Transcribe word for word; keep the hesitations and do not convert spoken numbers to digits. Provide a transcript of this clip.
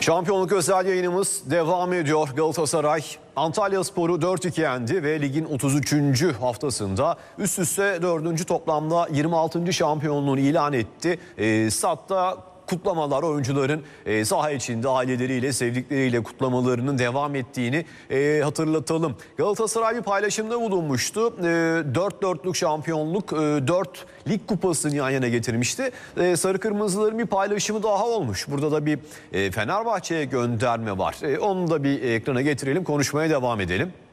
Şampiyonluk özel yayınımız devam ediyor. Galatasaray Antalyaspor'u dört iki yendi ve ligin otuz üçüncü haftasında üst üste dördüncü toplamda yirmi altıncı şampiyonluğunu ilan etti. E, Statta kutlamalar, oyuncuların e, saha içinde aileleriyle, sevdikleriyle kutlamalarının devam ettiğini e, hatırlatalım. Galatasaray bir paylaşımda bulunmuştu. E, dört dörtlük şampiyonluk, e, dört lig kupasını yan yana getirmişti. E, Sarı Kırmızıların bir paylaşımı daha olmuş. Burada da bir e, Fenerbahçe'ye gönderme var. E, onu da bir ekrana getirelim, konuşmaya devam edelim.